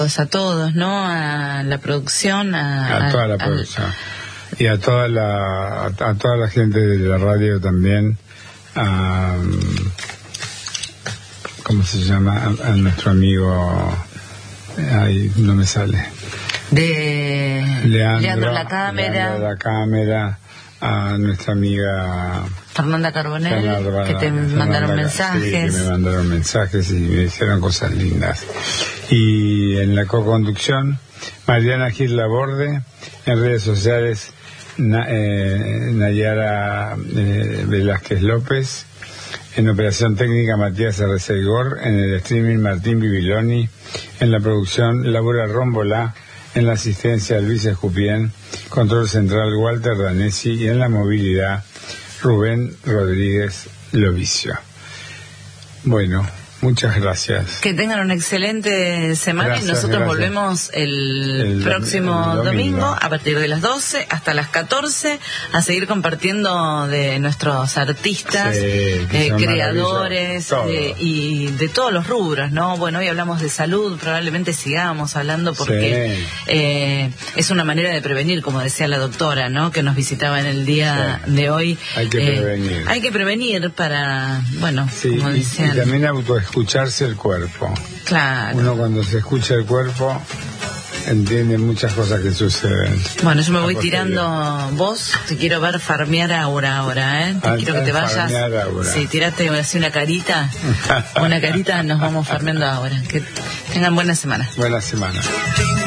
A todos, ¿no? A la producción, a toda la producción y a toda la gente de la radio también, ¿cómo se llama? A nuestro amigo, ay, no me sale, de Leandro La Cámara, a nuestra amiga Fernanda Carbonell, que te mandaron mensajes. Sí, que me mandaron mensajes y me dijeron cosas lindas. Y en la co-conducción, Mariana Gil Laborde, en redes sociales, Nayara Velázquez López, en operación técnica Matías R.C. Igor, en el streaming Martín Bibiloni, en la producción Laura Rómbola, en la asistencia Luis Escupien, control central Walter Danesi y en la movilidad Rubén Rodríguez Lovicio. Bueno, muchas gracias. Que tengan una excelente semana. Gracias, y nosotros volvemos el próximo domingo a partir de las 12 hasta las 14 a seguir compartiendo de nuestros artistas, creadores y de todos los rubros, ¿no? Bueno, hoy hablamos de salud, probablemente sigamos hablando porque es una manera de prevenir, como decía la doctora, ¿no? Que nos visitaba en el día de hoy. Hay que prevenir. Hay que prevenir para, bueno, como decían. Y también escucharse el cuerpo. Claro. Uno cuando se escucha el cuerpo entiende muchas cosas que suceden. Bueno, yo me voy tirando. Vos te quiero ver farmear ahora, ¿eh? Quiero que te vayas. Sí, tirate así una carita. Nos vamos farmeando ahora. Que tengan buena semana. Buena semana.